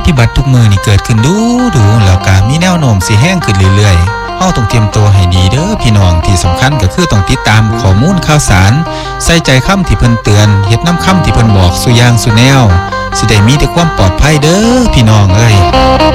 พิบัติทุกมือนี่เกิดขึ้นดูแล้วก็มีแนวโน้มสิแห้งขึ้นเรื่อยๆเฮาต้องเตรียมตัวให้ดีเด้อพี่น้องที่สำคัญก็คือต้องติดตามข้อมูลข่าวสารใส่ใจคำที่เพิ่นเตือนเฮ็ดนำคำที่เพิ่นบอกสุอย่างสุแนวสิได้มีแต่ความปลอดภัยเด้อพี่น้องเอ้ย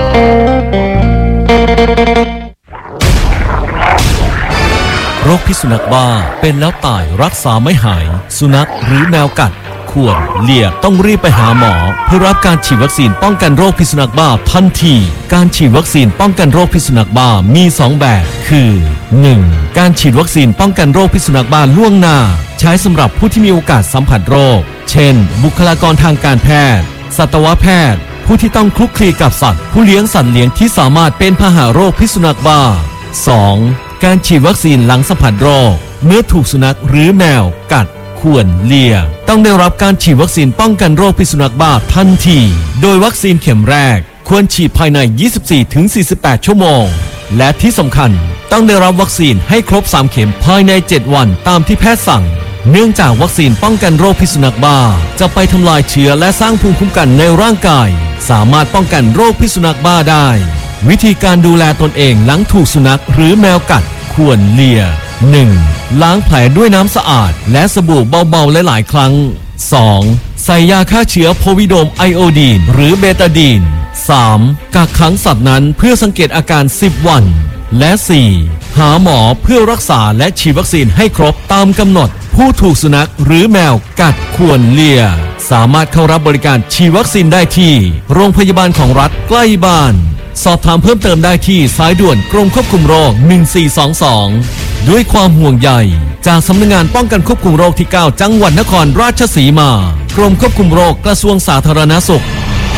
โรคพิษสุนัขบ้าเป็นแล้วตายรักษาไม่หายสุนัขหรือแมวกัดควรเลี่ยต้องรีบไปหาหมอเพื่อรับการฉีดวัคซีนป้องกันโรคพิษสุนัขบ้าทันทีการฉีดวัคซีนป้องกันโรคพิษสุนัขบ้ามี2แบบคือ 1. การฉีดวัคซีนป้องกันโรคพิษสุนัขบ้าล่วงหน้าใช้สำหรับผู้ที่มีโอกาสสัมผัสโรคเช่นบุคลากรทางการแพทย์สัตวแพทย์ผู้ที่ต้องคลุกคลีกับสัตว์ผู้เลี้ยงสัตว์เลี้ยงที่สามารถเป็นพาหะโรคพิษสุนัขบ้า 2. การฉีดวัคซีนหลังสัมผัสโรคเมื่อถูกสุนัขหรือแมวกัดควรเลี่ยต้องได้รับการฉีดวัคซีนป้องกันโรคพิษสุนัขบ้าทันทีโดยวัคซีนเข็มแรกควรฉีดภายใน 24-48 ชั่วโมงและที่สำคัญต้องได้รับวัคซีนให้ครบ3เข็มภายใน7วันตามที่แพทย์สั่งเนื่องจากวัคซีนป้องกันโรคพิษสุนัขบ้าจะไปทำลายเชื้อและสร้างภูมิคุ้มกันในร่างกายสามารถป้องกันโรคพิษสุนัขบ้าได้วิธีการดูแลตนเองหลังถูกสุนัขหรือแมวกัดควรเลี่ย 1. ล้างแผลด้วยน้ำสะอาดและสบู่เบาๆหลายๆครั้ง 2. ใส่ยาฆ่าเชื้อโพวิโดมไอโอดีนหรือเบตาดีน 3. กักขังสัตว์นั้นเพื่อสังเกตอาการ10วันและ 4. หาหมอเพื่อรักษาและฉีดวัคซีนให้ครบตามกำหนดผู้ถูกสุนัขหรือแมวกัดควรเลี่ยสามารถเข้ารับบริการฉีดวัคซีนได้ที่โรงพยาบาลของรัฐใกล้บ้านสอบถามเพิ่มเติมได้ที่สายด่วนกรมควบคุมโรค1422ด้วยความห่วงใยจากสำนักงานป้องกันควบคุมโรคที่9จังหวัดนครราชสีมากรมควบคุมโรคกระทรวงสาธารณสุข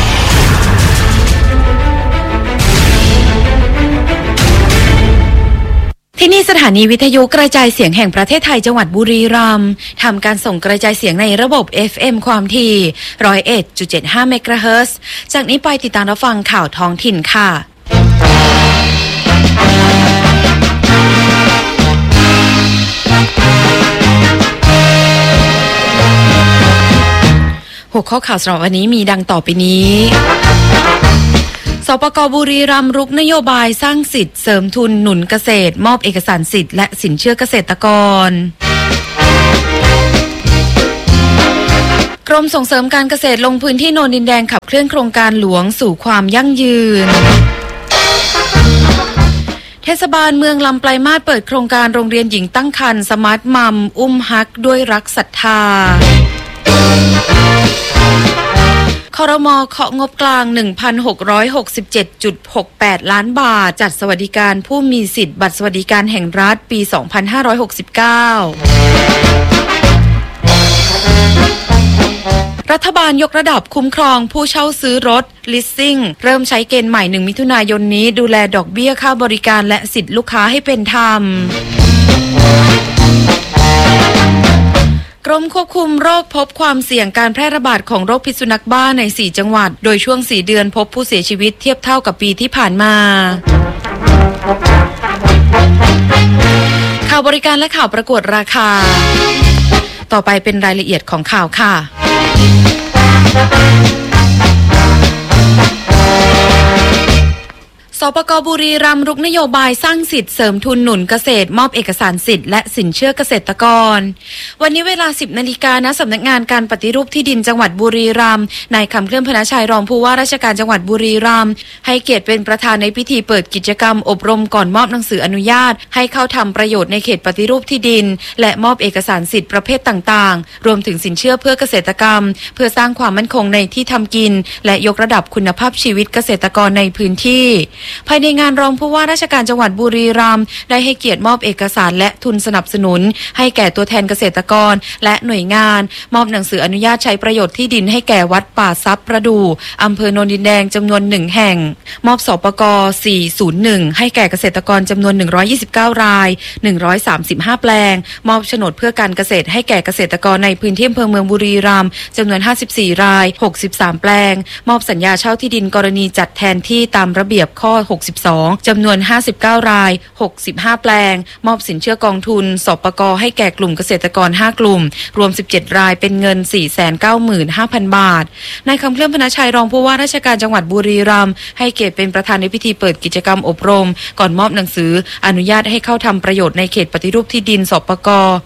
ที่นี่สถานีวิทยุกระจายเสียงแห่งประเทศไทยจังหวัดบุรีรัมย์ทำการส่งกระจายเสียงในระบบ FM ความถี่ 101.75 เมกะเฮิรตซ์จากนี้ไปติดตามรับฟังข่าวท้องถิ่นค่ะหัวข้อข่าวสำหรับวันนี้มีดังต่อไปนี้สปก.บุรีรัมย์รุกนโยบายสร้างสิทธิ์เสริมทุนหนุนเกษตรมอบเอกสารสิทธิ์และสินเชื่อเกษตรกรกรมส่งเสริมการเกษตรลงพื้นที่โนนดินแดงขับเคลื่อนโครงการหลวงสู่ความยั่งยืนเทศบาลเมืองลำปลายมาศเปิดโครงการโรงเรียนหญิงตั้งครรภ์สมาร์ทมัมอุ้มฮักด้วยรักศรัทธาครม.เคาะงบกลาง 1,667.68 ล้านบาทจัดสวัสดิการผู้มีสิทธิ์บัตรสวัสดิการแห่งรัฐปี 2569 รัฐบาลยกระดับคุ้มครองผู้เช่าซื้อรถ Leasing เริ่มใช้เกณฑ์ใหม่ 1 มิถุนายนนี้ดูแลดอกเบี้ยค่าบริการและสิทธิลูกค้าให้เป็นธรรมกรมควบคุมโรคพบความเสี่ยงการแพร่ระบาดของโรคพิษสุนัขบ้าใน4จังหวัดโดยช่วง4เดือนพบผู้เสียชีวิตเทียบเท่ากับปีที่ผ่านมาข่าวบริการและข่าวประกวดราคาต่อไปเป็นรายละเอียดของข่าวค่ะสปก.บุรีรัมย์รุกนโยบายสร้างสิทธิ์เสริมทุนหนุนเกษตรมอบเอกสารสิทธิ์และสินเชื่อเกษตรกรวันนี้เวลา 10 นาฬิกาณสำนักงานการปฏิรูปที่ดินจังหวัดบุรีรัมย์นายคำเคลื่อนพนาชัยรองผู้ว่าราชการจังหวัดบุรีรัมย์ให้เกียรติเป็นประธานในพิธีเปิดกิจกรรมอบรมก่อนมอบหนังสืออนุญาตให้เข้าทำประโยชน์ในเขตปฏิรูปที่ดินและมอบเอกสารสิทธิ์ประเภทต่างๆรวมถึงสินเชื่อเพื่อเกษตรกรรมเพื่อสร้างความมั่นคงในที่ทำกินและยกระดับคุณภาพชีวิตเกษตรกรในพื้นที่ภายในงานรองผู้ว่าราชการจังหวัดบุรีรัมย์ได้ให้เกียรติมอบเอกสารและทุนสนับสนุนให้แก่ตัวแทนเกษตรกรและหน่วยงานมอบหนังสืออนุญาตใช้ประโยชน์ที่ดินให้แก่วัดป่าทรัพย์ประดู่อำเภอโนนดินแดงจำนวน1แห่งมอบสปก401ให้แก่เกษตรกรจำนวน129ราย135แปลงมอบโฉนดเพื่อการเกษตรให้แก่เกษตรกรในพื้นที่อำเภอเมืองบุรีรัมย์จำนวน54ราย63แปลงมอบสัญญาเช่าที่ดินกรณีจัดแทนที่ตามระเบียบข้อ 2562จำนวน59ราย65แปลงมอบสินเชื่อกองทุนสปก.ให้แก่กลุ่มเกษตรกร5กลุ่มรวม17รายเป็นเงิน 495,000 บาทนายคำเคลื่อนพนชัยรองผู้ว่าราชการจังหวัดบุรีรัมย์ให้เกียรติเป็นประธานในพิธีเปิดกิจกรรมอบรมก่อนมอบหนังสืออนุญาตให้เข้าทำประโยชน์ในเขตปฏิรูปที่ดินสปก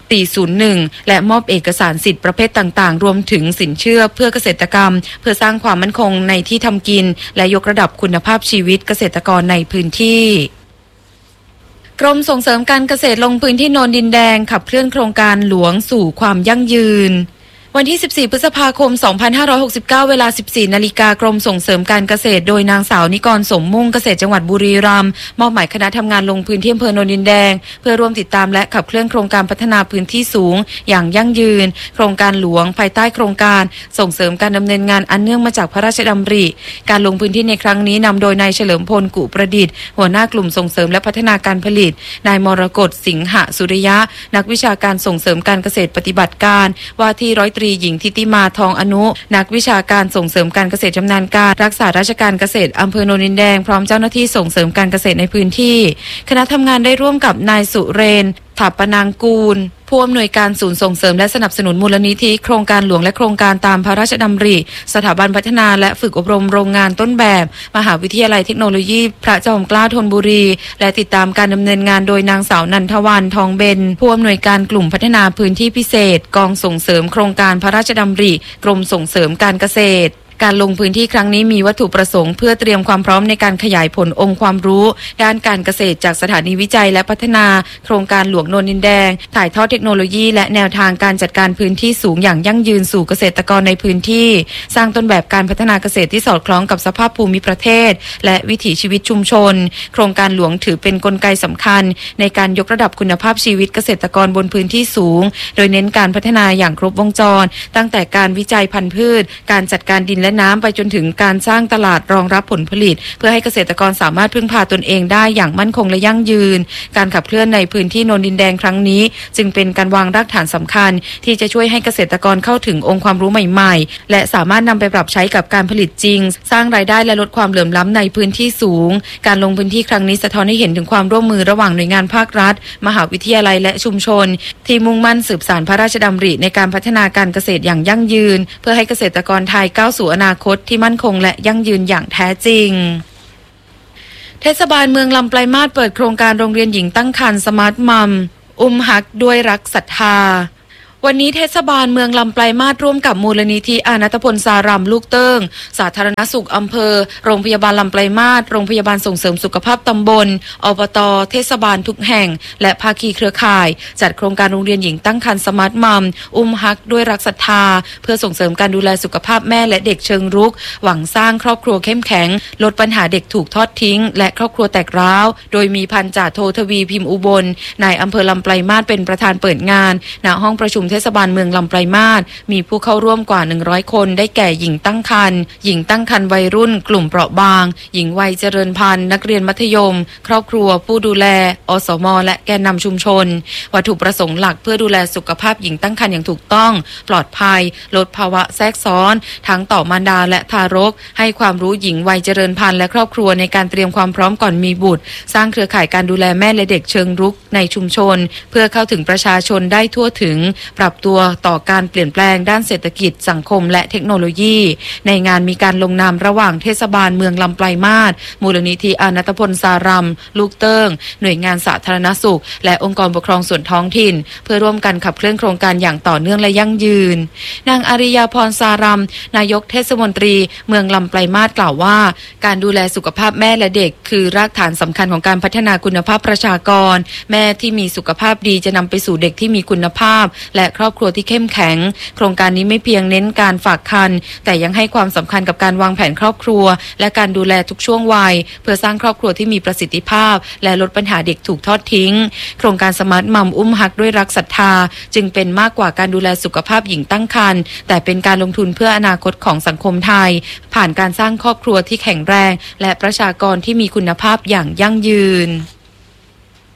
.401และมอบเอกสารสิทธิประเภทต่างๆรวมถึงสินเชื่อเพื่อเกษตรกรรมเพื่อสร้างความมั่นคงในที่ทำกินและยกระดับคุณภาพชีวิตเกษตรกรในพื้นที่กรมส่งเสริมการเกษตรลงพื้นที่โนนดินแดงขับเคลื่อนโครงการหลวงสู่ความยั่งยืนวันที่14พฤษภาคม2569เวลา 14 นาฬิกากรมส่งเสริมการเกษตรโดยนางสาวนิกรสมมุ่งเกษตรจังหวัดบุรีรัมย์มอบหมายคณะทำงานลงพื้นที่อำเภอโนนดินแดงเพื่อร่วมติดตามและขับเคลื่อนโครงการพัฒนาพื้นที่สูงอย่างยั่งยืนโครงการหลวงภายใต้โครงการส่งเสริมการดำเนินงานอันเนื่องมาจากพระราชดำริการลงพื้นที่ในครั้งนี้นำโดยนายเฉลิมพลกุประดิษฐ์หัวหน้ากลุ่มส่งเสริมและพัฒนาการผลิตนายมรกตสิงหสุริยะนักวิชาการส่งเสริมการเกษตรปฏิบัติการว่าที่ร้อยตรีหญิงทิติมาทองอนุนักวิชาการส่งเสริมการเกษตรชำนาญการรักษาราชการเกษตรอำเภอโนนดินแดงพร้อมเจ้าหน้าที่ส่งเสริมการเกษตรในพื้นที่คณะทำงานได้ร่วมกับนายสุเรนถาปนางกูลผู้อำนวยการศูนย์ส่งเสริมและสนับสนุนมูลนิธิโครงการหลวงและโครงการตามพระราชดำริสถาบันพัฒนาและฝึกอบรมโรงงานต้นแบบมหาวิทยาลัยเทคโนโลยีพระจอมเกล้าธนบุรีและติดตามการดำเนินงานโดยนางสาวนันทวันทองเบญผู้อำนวยการกลุ่มพัฒนาพื้นที่พิเศษกองส่งเสริมโครงการพระราชดำริกรมส่งเสริมการเกษตรการลงพื้นที่ครั้งนี้มีวัตถุประสงค์เพื่อเตรียมความพร้อมในการขยายผลองค์ความรู้ด้านการเกษตรจากสถานีวิจัยและพัฒนาโครงการหลวงโนนดินแดงถ่ายทอดเทคโนโลยีและแนวทางการจัดการพื้นที่สูงอย่างยั่งยืนสู่เกษตรกรในพื้นที่สร้างต้นแบบการพัฒนาเกษตรที่สอดคล้องกับสภาพภูมิประเทศและวิถีชีวิตชุมชนโครงการหลวงถือเป็นกลไกสำคัญในการยกระดับคุณภาพชีวิตเกษตรกรบนพื้นที่สูงโดยเน้นการพัฒนาอย่างครบวงจรตั้งแต่การวิจัยพันธุ์พืชการจัดการดินและน้ำไปจนถึงการสร้างตลาดรองรับผลผลิตเพื่อให้เกษตรกรสามารถพึ่งพาตนเองได้อย่างมั่นคงและยั่งยืนการขับเคลื่อนในพื้นที่โนนดินแดงครั้งนี้จึงเป็นการวางรากฐานสำคัญที่จะช่วยให้เกษตรกรเข้าถึงองค์ความรู้ใหม่ๆและสามารถนำไปปรับใช้กับการผลิตจริงสร้างรายได้และลดความเหลื่อมล้ำในพื้นที่สูงการลงพื้นที่ครั้งนี้สะท้อนให้เห็นถึงความร่วมมือระหว่างหน่วยงานภาครัฐมหาวิทยาลัยและชุมชนที่มุ่งมั่นสืบสานพระราชดำริในการพัฒนาการเกษตรอย่างยั่งยืนเพื่อให้เกษตรกรไทยก้าวสู่อนาคตที่มั่นคงและยั่งยืนอย่างแท้จริงเทศบาลเมืองลำปลายมาศเปิดโครงการโรงเรียนหญิงตั้งครรภ์สมาร์ทมัมอุ้มฮักด้วยรักศรัทธาวันนี้เทศบาลเมืองลำปลายมาศร่วมกับมูลนิธิอานัตพลสารามลูกเติ้งสาธารณสุขอำเภอโรงพยาบาลลำปลายมาศโรงพยาบาลส่งเสริมสุขภาพตำบลอบต.เทศบาลทุกแห่งและภาคีเครือข่ายจัดโครงการโรงเรียนหญิงตั้งครรภ์สมาร์ทมัมอุ้มฮักด้วยรักศรัทธาเพื่อส่งเสริมการดูแลสุขภาพแม่และเด็กเชิงรุกหวังสร้างครอบครัวเข้มแข็งลดปัญหาเด็กถูกทอดทิ้งและครอบครัวแตกร้าวโดยมีพันจ่าโททวีพิมพ์อุบลนายอำเภอลำปลายมาศเป็นประธานเปิดงานณห้องประชุมเทศบาลเมืองลำปลายมาศมีผู้เข้าร่วมกว่า100คนได้แก่หญิงตั้งครรภ์หญิงตั้งครรภ์วัยรุ่นกลุ่มเปราะบางหญิงวัยเจริญพันธุ์นักเรียนมัธยมครอบครัวผู้ดูแลอสมและแกนนำชุมชนวัตถุประสงค์หลักเพื่อดูแลสุขภาพหญิงตั้งครรภ์อย่างถูกต้องปลอดภัยลดภาวะแทรกซ้อนทั้งต่อมารดาและทารกให้ความรู้หญิงวัยเจริญพันธุ์และครอบครัวในการเตรียมความพร้อมก่อนมีบุตรสร้างเครือข่ายการดูแลแม่และเด็กเชิงรุกในชุมชนเพื่อเข้าถึงประชาชนได้ทั่วถึงปรับตัวต่อการเปลี่ยนแปลงด้านเศรษฐกิจสังคมและเทคโนโลยีในงานมีการลงนามระหว่างเทศบาลเมืองลำปลายมาศมูลนิธิอานัตพลสารามลูกเติ้งหน่วยงานสาธารณสุขและองค์กรปกครองส่วนท้องถิ่นเพื่อร่วมกันขับเคลื่อนโครงการอย่างต่อเนื่องและยั่งยืนนางอาริยาพรสารามนายกเทศมนตรีเมืองลำปลายมาศกล่าวว่าการดูแลสุขภาพแม่และเด็กคือรากฐานสำคัญของการพัฒนาคุณภาพประชากรแม่ที่มีสุขภาพดีจะนำไปสู่เด็กที่มีคุณภาพและครอบครัวที่เข้มแข็งโครงการนี้ไม่เพียงเน้นการฝากครรภ์แต่ยังให้ความสำคัญกับการวางแผนครอบครัวและการดูแลทุกช่วงวัยเพื่อสร้างครอบครัวที่มีประสิทธิภาพและลดปัญหาเด็กถูกทอดทิ้งโครงการสมาร์ทมัมอุ้มฮักด้วยรักศรัทธาจึงเป็นมากกว่าการดูแลสุขภาพหญิงตั้งครรภ์แต่เป็นการลงทุนเพื่ออนาคตของสังคมไทยผ่านการสร้างครอบครัวที่แข็งแรงและประชากรที่มีคุณภาพอย่างยั่งยืน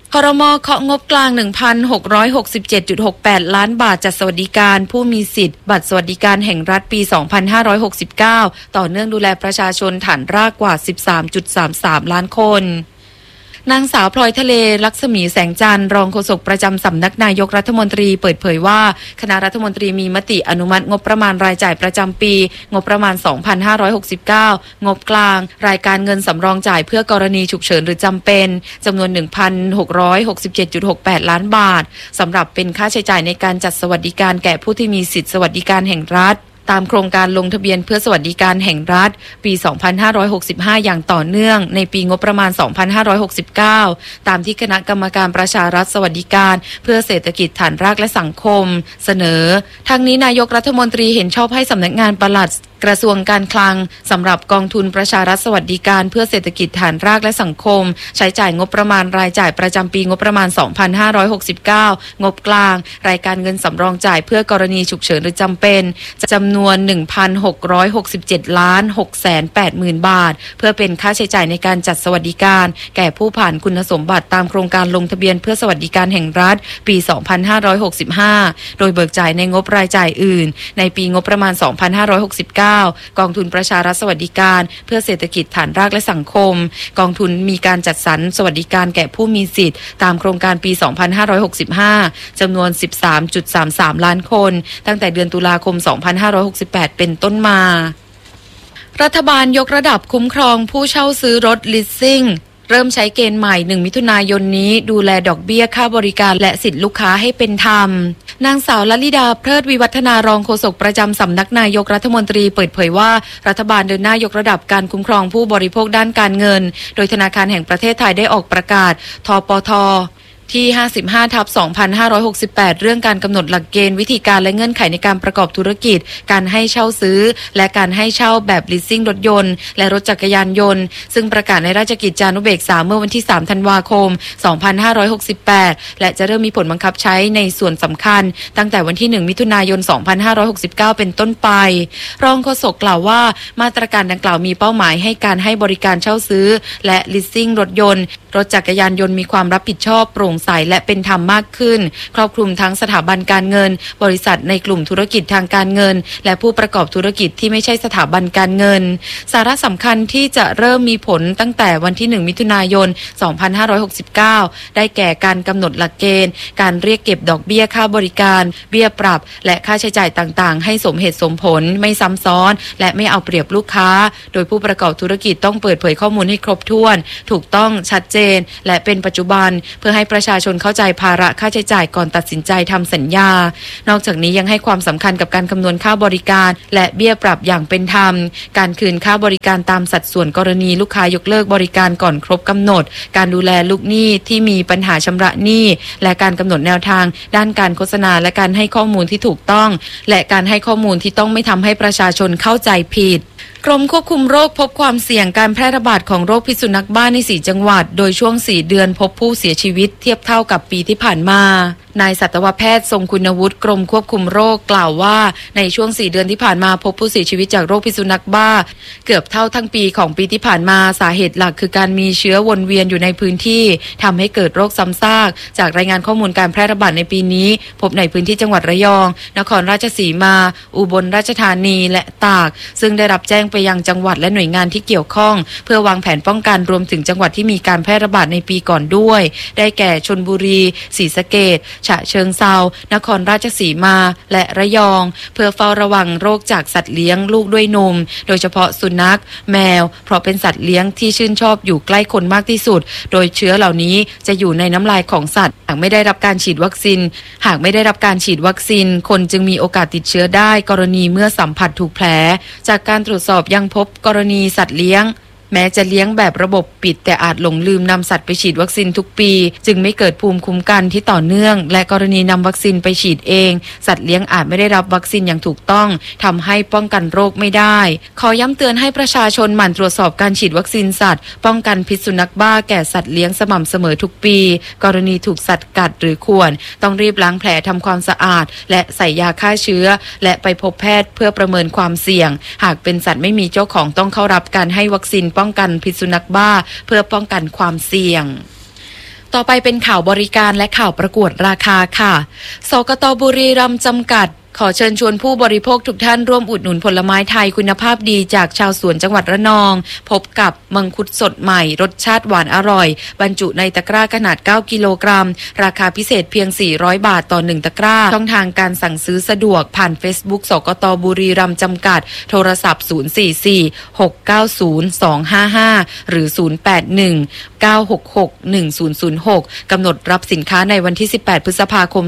ครม.เคาะงบกลาง 1,667.68 ล้านบาทจัดสวัสดิการผู้มีสิทธิ์บัตรสวัสดิการแห่งรัฐปี 2569 ต่อเนื่องดูแลประชาชนฐานรากกว่า 13.33 ล้านคนนางสาวพลอยทะเลลักษมีแสงจันทร์รองโฆษกประจำสำนักนายกรัฐมนตรีเปิดเผยว่าคณะรัฐมนตรีมีมติอนุมัติงบประมาณรายจ่ายประจำปีงบประมาณ 2569 งบกลางรายการเงินสำรองจ่ายเพื่อกรณีฉุกเฉินหรือจำเป็นจำนวน 1,667.68 ล้านบาทสำหรับเป็นค่าใช้จ่ายในการจัดสวัสดิการแก่ผู้ที่มีสิทธิสวัสดิการแห่งรัฐตามโครงการลงทะเบียนเพื่อสวัสดิการแห่งรัฐปี 2565 อย่างต่อเนื่องในปีงบประมาณ 2569 ตามที่คณะกรรมการประชารัฐสวัสดิการเพื่อเศรษฐกิจฐานรากและสังคมเสนอทางนี้นายกรัฐมนตรีเห็นชอบให้สำนักงานปลัดกระทรวงการคลังสำหรับกองทุนประชารัฐสวัสดิการเพื่อเศรษฐกิจฐานรากและสังคมใช้จ่ายงบประมาณรายจ่ายประจำปีงบประมาณ 2569 งบกลางรายการเงินสำรองจ่ายเพื่อกรณีฉุกเฉินหรือจำเป็นจำนวน 1,667,680,000 บาทเพื่อเป็นค่าใช้จ่ายในการจัดสวัสดิการแก่ผู้ผ่านคุณสมบัติตามโครงการลงทะเบียนเพื่อสวัสดิการแห่งรัฐปี 2565 โดยเบิกจ่ายในงบรายจ่ายอื่นในปีงบประมาณ 2569กองทุนประชารัฐสวัสดิการเพื่อเศรษฐกิจฐานรากและสังคมกองทุนมีการจัดสรรสวัสดิการแก่ผู้มีสิทธิ์ตามโครงการปี 2565 จำนวน 13.33 ล้านคนตั้งแต่เดือนตุลาคม 2568 เป็นต้นมารัฐบาลยกระดับคุ้มครองผู้เช่าซื้อรถลิสซิ่งเริ่มใช้เกณฑ์ใหม่ 1 มิถุนายนนี้ดูแลดอกเบี้ยค่าบริการและสิทธิลูกค้าให้เป็นธรรมนางสาวลลิดาเพลิดวิวัฒนารองโฆษกประจำสำนักนายกรัฐมนตรีเปิดเผยว่ารัฐบาลเดินหน้ายกระดับการคุ้มครองผู้บริโภคด้านการเงินโดยธนาคารแห่งประเทศไทยได้ออกประกาศทปท.ที่ 55/2568 เรื่องการกำหนดหลักเกณฑ์วิธีการและเงื่อนไขในการประกอบธุรกิจการให้เช่าซื้อและการให้เช่าแบบลีสซิ่งรถยนต์และรถจักรยานยนต์ซึ่งประกาศในราชกิจจานุเบกษาเมื่อวันที่ 3 ธันวาคม 2568 และจะเริ่มมีผลบังคับใช้ในส่วนสำคัญตั้งแต่วันที่ 1 มิถุนายน 2569 เป็นต้นไปรองโฆษกกล่าวว่ามาตรการดังกล่าวมีเป้าหมายให้การให้บริการเช่าซื้อและลีสซิ่งรถยนต์รถจักรยานยนต์มีความรับผิดชอบโปร่งใสและเป็นธรรมมากขึ้นครอบคลุมทั้งสถาบันการเงินบริษัทในกลุ่มธุรกิจทางการเงินและผู้ประกอบธุรกิจที่ไม่ใช่สถาบันการเงินสาระสำคัญที่จะเริ่มมีผลตั้งแต่วันที่ 1 มิถุนายน 2569 ได้แก่การกำหนดหลักเกณฑ์การเรียกเก็บดอกเบี้ยค่าบริการเบี้ยปรับและค่าใช้จ่ายต่างๆให้สมเหตุสมผลไม่ซ้ำซ้อนและไม่เอาเปรียบลูกค้าโดยผู้ประกอบธุรกิจต้องเปิดเผยข้อมูลให้ครบถ้วนถูกต้องชัดเจนและเป็นปัจจุบันเพื่อให้ประชาชนเข้าใจภาระค่าใช้จ่ายก่อนตัดสินใจทำสัญญานอกจากนี้ยังให้ความสำคัญกับการคำนวณค่าบริการและเบี้ยปรับอย่างเป็นธรรมการคืนค่าบริการตามสัดส่วนกรณีลูกค้ายกเลิกบริการก่อนครบกำหนดการดูแลลูกหนี้ที่มีปัญหาชำระหนี้และการกำหนดแนวทางด้านการโฆษณาและการให้ข้อมูลที่ถูกต้องและการให้ข้อมูลที่ต้องไม่ทำให้ประชาชนเข้าใจผิดกรมควบคุมโรคพบความเสี่ยงการแพร่ระบาดของโรคพิษสุนัขบ้าใน4จังหวัดโดยช่วง4เดือนพบผู้เสียชีวิตเทียบเท่ากับปีที่ผ่านมานายสัตวแพทย์ทรงคุณวุฒิกรมควบคุมโรคกล่าวว่าในช่วง4เดือนที่ผ่านมาพบผู้เสียชีวิตจากโรคพิษสุนัขบ้าเกือบเท่าทั้งปีของปีที่ผ่านมาสาเหตุหลักคือการมีเชื้อวนเวียนอยู่ในพื้นที่ทำให้เกิดโรคซ้ำซากจากรายงานข้อมูลการแพร่ระบาดในปีนี้พบในพื้นที่จังหวัดระยองนครราชสีมาอุบลราชธานีและตากซึ่งได้รับแจ้งไปยังจังหวัดและหน่วยงานที่เกี่ยวข้องเพื่อวางแผนป้องกันรวมถึงจังหวัดที่มีการแพร่ระบาดในปีก่อนด้วยได้แก่ชลบุรีศรีสะเกษฉะเชิงเทรานครราชสีมาและระยองเพื่อเฝ้าระวังโรคจากสัตว์เลี้ยงลูกด้วยนมโดยเฉพาะสุนัขแมวเพราะเป็นสัตว์เลี้ยงที่ชื่นชอบอยู่ใกล้คนมากที่สุดโดยเชื้อเหล่านี้จะอยู่ในน้ำลายของสัตว์หากไม่ได้รับการฉีดวัคซีนคนจึงมีโอกาสติดเชื้อได้กรณีเมื่อสัมผัสถูกแผลจากการตรวจสอบยังพบกรณีสัตว์เลี้ยงแม้จะเลี้ยงแบบระบบปิดแต่อาจหลงลืมนำสัตว์ไปฉีดวัคซีนทุกปีจึงไม่เกิดภูมิคุ้มกันที่ต่อเนื่องและกรณีนำวัคซีนไปฉีดเองสัตว์เลี้ยงอาจไม่ได้รับวัคซีนอย่างถูกต้องทำให้ป้องกันโรคไม่ได้ขอย้ำเตือนให้ประชาชนหมั่นตรวจสอบการฉีดวัคซีนสัตว์ป้องกันพิษสุนัขบ้าแก่สัตว์เลี้ยงสม่ำเสมอทุกปีกรณีถูกสัตว์กัดหรือข่วนต้องรีบล้างแผลทำความสะอาดและใส่ยาฆ่าเชื้อและไปพบแพทย์เพื่อประเมินความเสี่ยงหากเป็นสัตว์ไม่มีเจ้าของต้องเข้ารับการให้วัคซีนป้องกันพิษสุนัขบ้าเพื่อป้องกันความเสี่ยงต่อไปเป็นข่าวบริการและข่าวประกวดราคาค่ะสกต.บุรีรัมย์จำกัดขอเชิญชวนผู้บริโภคทุกท่านร่วมอุดหนุนผลไม้ไทยคุณภาพดีจากชาวสวนจังหวัดระนองพบกับมังคุดสดใหม่รสชาติหวานอร่อยบรรจุในตะกร้าขนาด9กิโลกรัมราคาพิเศษเพียง400บาทต่อ1ตะกร้าช่องทางการสั่งซื้อสะดวกผ่าน Facebook สกต.บุรีรัมย์จำกัดโทรศัพท์044-690-255หรือ081-966-1006กำหนดรับสินค้าในวันที่18พฤษภาคม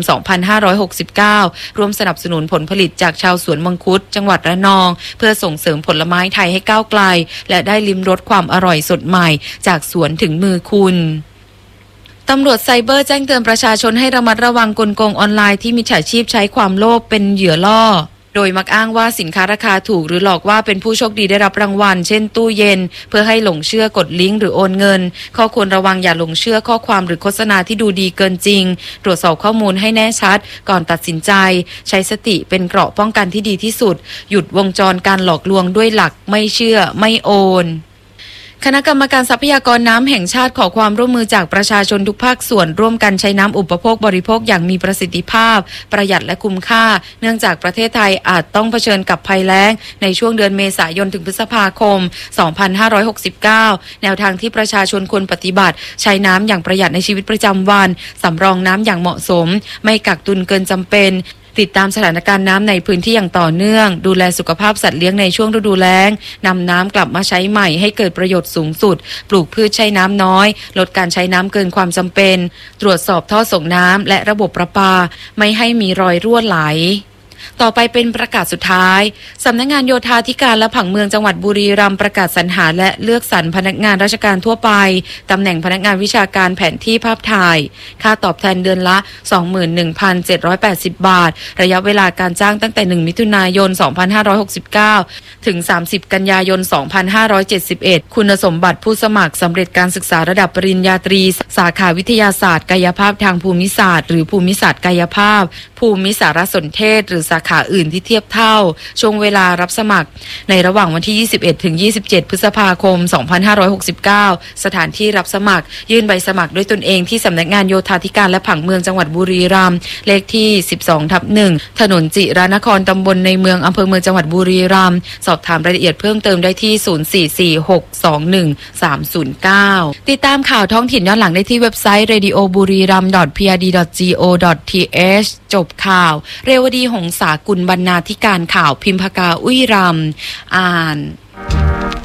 2569ร่วมสนับสนุนผลผลิตจากชาวสวนมังคุดจังหวัดระนองเพื่อส่งเสริมผลไม้ไทยให้ก้าวไกลและได้ลิ้มรสความอร่อยสดใหม่จากสวนถึงมือคุณตำรวจไซเบอร์แจ้งเตือนประชาชนให้ระมัดระวังกลโกงออนไลน์ที่มิจฉาชีพใช้ความโลภเป็นเหยื่อล่อโดยมักอ้างว่าสินค้าราคาถูกหรือหลอกว่าเป็นผู้โชคดีได้รับรางวัลเช่นตู้เย็นเพื่อให้หลงเชื่อกดลิงก์หรือโอนเงินข้อควรระวังอย่าหลงเชื่อข้อความหรือโฆษณาที่ดูดีเกินจริงตรวจสอบข้อมูลให้แน่ชัดก่อนตัดสินใจใช้สติเป็นเกราะป้องกันที่ดีที่สุดหยุดวงจรการหลอกลวงด้วยหลักไม่เชื่อไม่โอนคณะกรรมการทรัพยากรน้ำแห่งชาติขอความร่วมมือจากประชาชนทุกภาคส่วนร่วมกันใช้น้ำอุปโภคบริโภคอย่างมีประสิทธิภาพประหยัดและคุ้มค่าเนื่องจากประเทศไทยอาจต้องเผชิญกับภัยแล้งในช่วงเดือนเมษายนถึงพฤษภาคม 2569 แนวทางที่ประชาชนควรปฏิบัติใช้น้ำอย่างประหยัดในชีวิตประจำวันสำรองน้ำอย่างเหมาะสมไม่กักตุนเกินจำเป็นติดตามสถานการณ์น้ำในพื้นที่อย่างต่อเนื่องดูแลสุขภาพสัตว์เลี้ยงในช่วงฤดูแล้งนำน้ำกลับมาใช้ใหม่ให้เกิดประโยชน์สูงสุดปลูกพืชใช้น้ำน้อยลดการใช้น้ำเกินความจำเป็นตรวจสอบท่อส่งน้ำและระบบประปาไม่ให้มีรอยรั่วไหลต่อไปเป็นประกาศสุดท้ายสำนักงานโยธาธิการและผังเมืองจังหวัดบุรีรัมย์ประกาศสรรหาและเลือกสรรพนักงานราชการทั่วไปตำแหน่งพนักงานวิชาการแผนที่ภาพถ่ายค่าตอบแทนเดือนละ 21,780 บาทระยะเวลาการจ้างตั้งแต่1มิถุนายน2569ถึง30กันยายน2571คุณสมบัติผู้สมัครสำเร็จการศึกษาระดับปริญญาตรีสาขาวิทยาศาสตร์กายภาพทางภูมิศาสตร์หรือภูมิศาสตร์กายภาพภูมิสารสนเทศหรือสาขาอื่นที่เทียบเท่าช่วงเวลารับสมัครในระหว่างวันที่21ถึง27พฤษภาคม2569สถานที่รับสมัครยื่นใบสมัครด้วยตนเองที่สำนักงานโยธาธิการและผังเมืองจังหวัดบุรีรัมย์เลขที่ 12/1 ถนนจิรานครตำบลในเมืองอำเภอเมืองจังหวัดบุรีรัมย์สอบถามรายละเอียดเพิ่มเติมได้ที่ 0446211309 ติดตามข่าวท้องถิ่นย้อนหลังได้ที่เว็บไซต์ radioburiram.prd.go.th จบข่าวเรวดีหงษากุลบรรณาธิการข่าวพิมพากาอุ้ยรำอ่าน